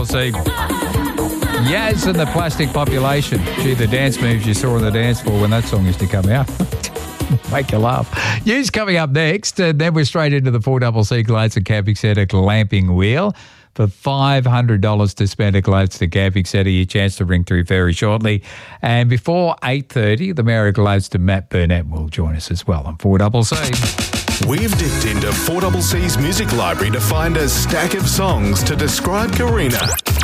See, Yaz and the Plastic Population. Gee, the dance moves you saw on the dance floor when that song used to come out. Make you laugh. News coming up next, and then we're straight into the 4CC Gladstone Camping Centre Glamping Wheel. For $500 to spend at Gladstone Camping Centre, your chance to ring through very shortly. And before 8:30, the Mayor of Gladstone, Matt Burnett, will join us as well on 4CC. We've dipped into 4CC's music library to find a stack of songs to describe Karina.